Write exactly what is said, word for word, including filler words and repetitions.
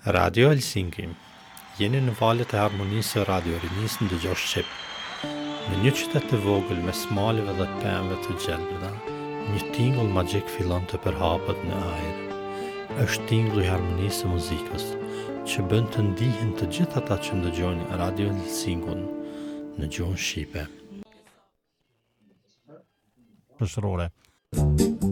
Radio Helsinki. Jeni në valët e harmonisë së Radio Rinisë në dëgjosh shqip. Në një qytet të vogël me smaleve dhe pemëve të gjelbëra, një tingull magjik fillon të përhapet në ajër. Është tingulli i harmonisë së muzikës, që bën të ndihen të gjithë ata që ndëgjojnë Radio Helsinkun në gjuhën shqipe. Përshërore.